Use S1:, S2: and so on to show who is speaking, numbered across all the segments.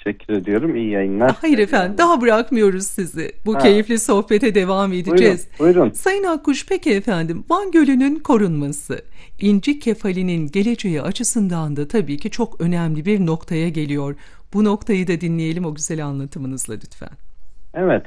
S1: teşekkür ediyorum. İyi yayınlar.
S2: Hayır efendim, daha bırakmıyoruz sizi. Bu
S1: Ha,
S2: keyifli sohbete devam
S1: buyurun,
S2: edeceğiz.
S1: buyurun.
S2: Sayın Akkuş, peki efendim, Van Gölü'nün korunması, İnci Kefali'nin geleceği açısından da tabii ki çok önemli bir noktaya geliyor. Bu noktayı da dinleyelim o güzel anlatımınızla lütfen.
S1: Evet.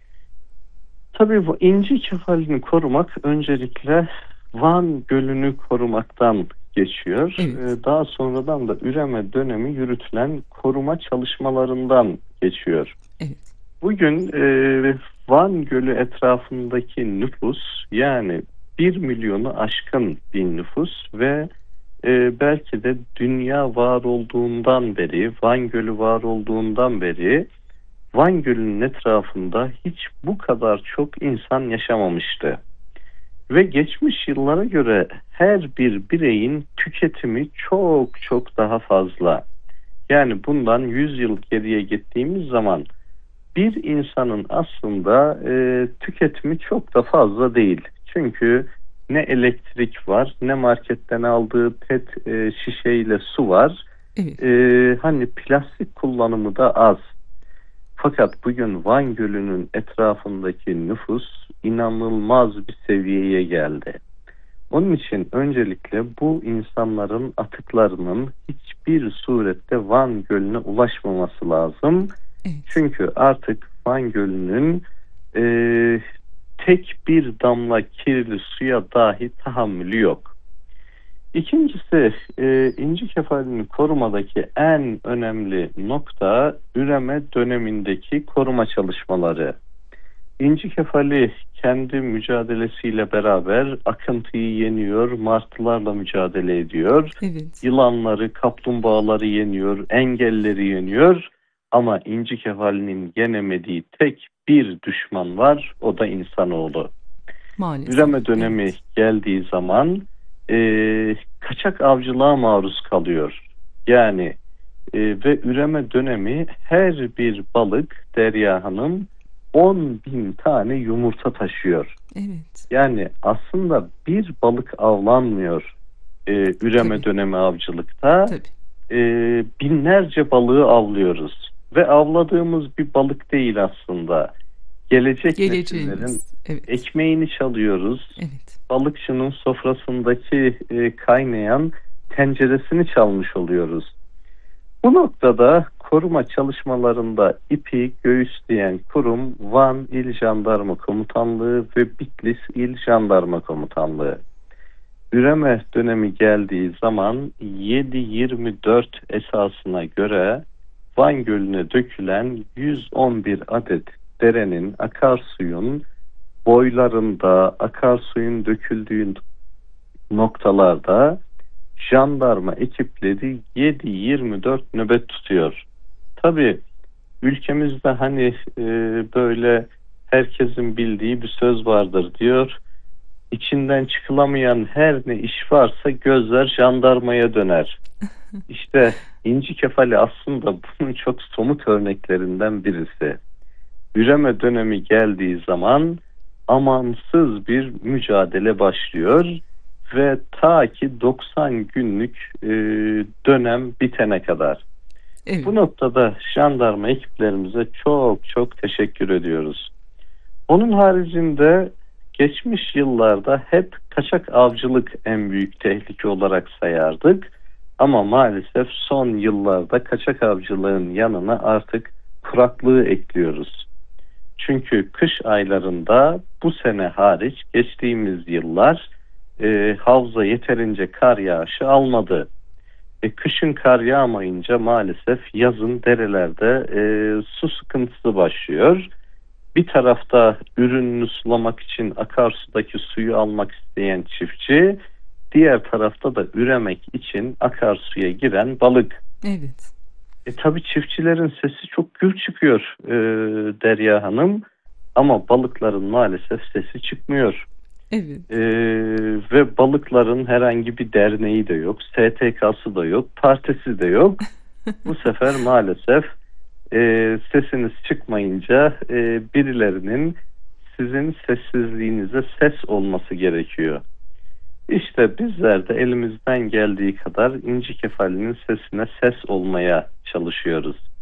S1: Tabii bu inci kefalini korumak öncelikle Van Gölü'nü korumaktan geçiyor.
S2: Evet,
S1: Daha sonradan da üreme dönemi yürütülen koruma çalışmalarından geçiyor.
S2: evet,
S1: Bugün Van Gölü etrafındaki nüfus, yani 1 milyonu aşkın bir nüfus ve belki de dünya var olduğundan beri, Van Gölü var olduğundan beri Van Gölü'nün etrafında hiç bu kadar çok insan yaşamamıştı. Ve geçmiş yıllara göre her bir bireyin tüketimi çok çok daha fazla. Yani bundan 100 yıl geriye gittiğimiz zaman bir insanın aslında tüketimi çok da fazla değil. Çünkü ne elektrik var, ne marketten aldığı pet şişeyle su var.
S2: evet,
S1: Hani plastik kullanımı da az. Fakat bugün Van Gölü'nün etrafındaki nüfus inanılmaz bir seviyeye geldi. Onun için öncelikle bu insanların atıklarının hiçbir surette Van Gölü'ne ulaşmaması lazım.
S2: evet.
S1: Çünkü artık Van Gölü'nün e, tek bir damla kirli suya dahi tahammülü yok. İkincisi, inci kefalini korumadaki en önemli nokta üreme dönemindeki koruma çalışmaları. İnci kefali kendi mücadelesiyle beraber akıntıyı yeniyor, martılarla mücadele ediyor,
S2: Evet.
S1: yılanları, kaplumbağaları yeniyor, engelleri yeniyor. Ama inci kefalinin yenemediği tek bir düşman var, o da insanoğlu.
S2: Maalesef.
S1: Üreme dönemi
S2: Evet.
S1: geldiği zaman kaçak avcılığa maruz kalıyor. Yani ve üreme dönemi her bir balık, Derya Hanım, 10 bin tane yumurta taşıyor.
S2: Evet.
S1: Yani aslında bir balık avlanmıyor üreme
S2: Tabii.
S1: dönemi avcılıkta.
S2: Tabii.
S1: Binlerce balığı avlıyoruz. Ve avladığımız bir balık değil aslında. Gelecek nesillerin
S2: Geleceğimiz. Evet.
S1: ekmeğini çalıyoruz.
S2: Evet.
S1: Balıkçının sofrasındaki kaynayan tenceresini çalmış oluyoruz. Bu noktada koruma çalışmalarında ipi göğüsleyen kurum Van İl Jandarma Komutanlığı ve Bitlis İl Jandarma Komutanlığı. Üreme dönemi geldiği zaman 7-24 esasına göre Van Gölü'ne dökülen 111 adet derenin, akarsuyun boylarında, akarsuyun döküldüğü noktalarda jandarma ekipleri 7-24 nöbet tutuyor. Tabii ülkemizde hani böyle herkesin bildiği bir söz vardır diyor. İçinden çıkılamayan her ne iş varsa gözler jandarmaya döner. İşte inci kefali aslında bunun çok somut örneklerinden birisi. Üreme dönemi geldiği zaman amansız bir mücadele başlıyor ve ta ki 90 günlük dönem bitene kadar.
S2: Evet.
S1: Bu noktada jandarma ekiplerimize çok çok teşekkür ediyoruz. Onun haricinde geçmiş yıllarda hep kaçak avcılık en büyük tehlike olarak sayardık. Ama maalesef son yıllarda kaçak avcılığın yanına artık kuraklığı ekliyoruz. Çünkü kış aylarında bu sene hariç geçtiğimiz yıllar havza yeterince kar yağışı almadı. Kışın kar yağmayınca maalesef yazın derelerde su sıkıntısı başlıyor. Bir tarafta ürününü sulamak için akarsudaki suyu almak isteyen çiftçi, diğer tarafta da üremek için akarsuya giren balık.
S2: Evet.
S1: Tabii çiftçilerin sesi çok gür çıkıyor Derya Hanım, ama balıkların maalesef sesi çıkmıyor.
S2: Evet.
S1: Ve balıkların herhangi bir derneği de yok, STK'sı da yok, partisi de yok. Bu sefer maalesef sesiniz çıkmayınca birilerinin sizin sessizliğinize ses olması gerekiyor. İşte bizler de elimizden geldiği kadar inci kefalinin sesine ses olmaya çalışıyoruz.